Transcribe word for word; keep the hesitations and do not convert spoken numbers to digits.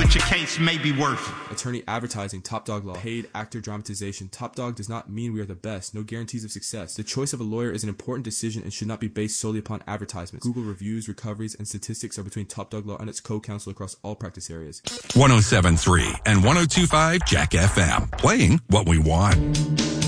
what your case may be worth. Attorney advertising, Top Dog Law. Paid actor dramatization. Top Dog does not mean we are the best. No guarantees of success. The choice of a lawyer is an important decision and should not be based solely upon advertisements. Google reviews, recoveries, and statistics are between Top Dog Law and its co-counsel across all practice areas. one oh seven point three and one oh two point five Jack F M. Playing what we want.